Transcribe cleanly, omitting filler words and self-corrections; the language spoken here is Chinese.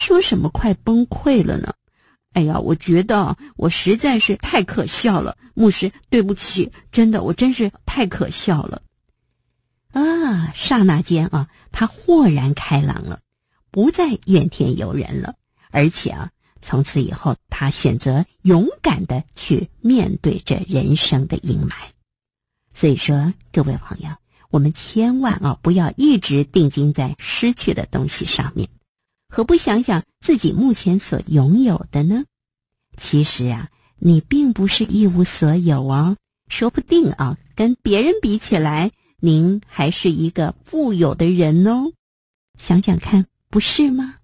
说什么快崩溃了呢？哎呀，我觉得我实在是太可笑了，牧师，对不起，真的，我真是太可笑了。啊，刹那间啊，他豁然开朗了，不再怨天尤人了，而且从此以后，他选择勇敢的去面对着人生的阴霾。所以说，各位朋友，我们千万不要一直定睛在失去的东西上面，何不想想自己目前所拥有的呢？其实你并不是一无所有哦，说不定跟别人比起来，您还是一个富有的人哦。想想看，不是吗？